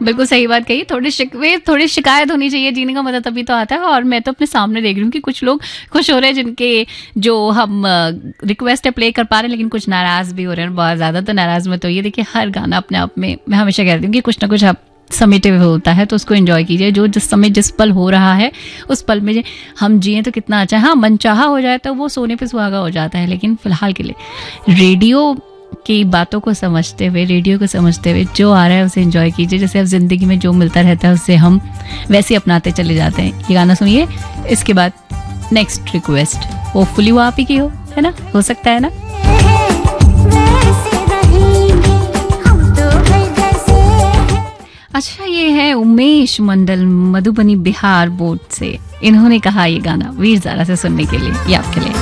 बिल्कुल सही बात कही। थोड़ी शिकवे, थोड़ी शिकायत होनी चाहिए, जीने का मजा तभी तो आता है। और मैं तो अपने सामने देख रही हूँ कि कुछ लोग खुश हो रहे हैं जिनके जो हम रिक्वेस्ट प्ले कर पा रहे हैं, लेकिन कुछ नाराज भी हो रहे हैं, बहुत ज्यादा। तो नाराज मत होइए। देखिए हर गाना अपने आप में, मैं हमेशा कहती हूँ कि कुछ ना कुछ आप समेटे हुए होता है, तो उसको एंजॉय कीजिए। जो जिस समय जिस पल हो रहा है उस पल में हम जिए तो कितना अच्छा है। हाँ, मनचाहा हो जाए तो वो सोने पे सुहागा हो जाता है, लेकिन फिलहाल के लिए रेडियो की बातों को समझते हुए, रेडियो को समझते हुए जो आ रहा है उसे एंजॉय कीजिए। जैसे अब जिंदगी में जो मिलता रहता है उससे हम वैसे अपनाते चले जाते हैं। ये गाना सुनिए, इसके बाद नेक्स्ट रिक्वेस्ट होपफुली वो आप ही की है ना, हो सकता है ना। अच्छा, ये है उमेश मंडल, मधुबनी बिहार बोर्ड से। इन्होंने कहा ये गाना वीर ज़ारा से सुनने के लिए, ये आपके लिए।